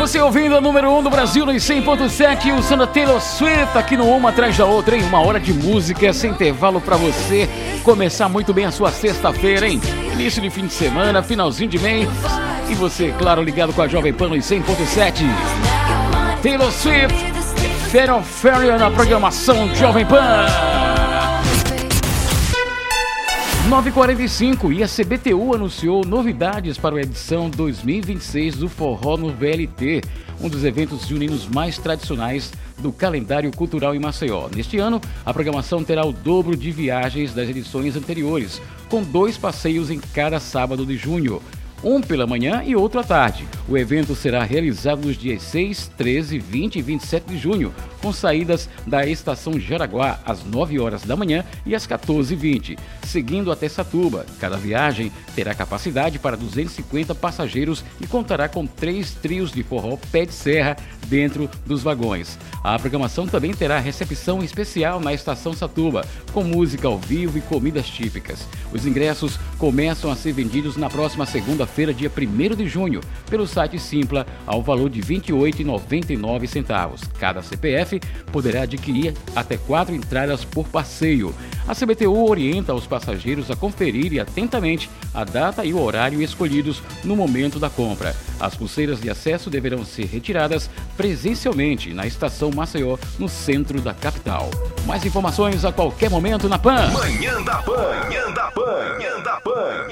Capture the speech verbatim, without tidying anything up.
Você ouvindo a número um do Brasil no cem ponto sete, o som da Taylor Swift aqui no Uma Atrás da Outra, hein? Uma hora de música sem intervalo pra você começar muito bem a sua sexta-feira, hein? Início de fim de semana, finalzinho de mês. E você, claro, ligado com a Jovem Pan no cem ponto sete. Taylor Swift, Fero Ferry na programação Jovem Pan. nove e quarenta e cinco e a C B T U anunciou novidades para a edição dois mil e vinte e seis do Forró no V L T, um dos eventos juninos mais tradicionais do calendário cultural em Maceió. Neste ano, a programação terá o dobro de viagens das edições anteriores, com dois passeios em cada sábado de junho, um pela manhã e outro à tarde. O evento será realizado nos dias seis, treze, vinte e vinte e sete de junho, com saídas da Estação Jaraguá às nove horas da manhã e às quatorze e vinte, seguindo até Satuba. Cada viagem terá capacidade para duzentos e cinquenta passageiros e contará com três trios de forró pé de serra dentro dos vagões. A programação também terá recepção especial na Estação Satuba, com música ao vivo e comidas típicas. Os ingressos começam a ser vendidos na próxima segunda-feira, dia primeiro de junho, pelo site Simpla, ao valor de vinte e oito reais e noventa e nove centavos. Cada C P F poderá adquirir até quatro entradas por passeio. A C B T U orienta os passageiros a conferirem atentamente a data e o horário escolhidos no momento da compra. As pulseiras de acesso deverão ser retiradas presencialmente na Estação Maceió, no centro da capital. Mais informações a qualquer momento na Pan. Manhã da Pan, Manhã da Pan, Manhã da Pan.